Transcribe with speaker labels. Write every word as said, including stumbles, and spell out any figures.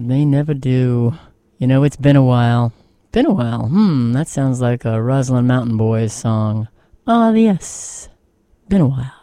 Speaker 1: They never do. You know, it's been a while. Been a while. Hmm, that sounds like a Roslyn Mountain Boys song. Oh, yes. Been a while.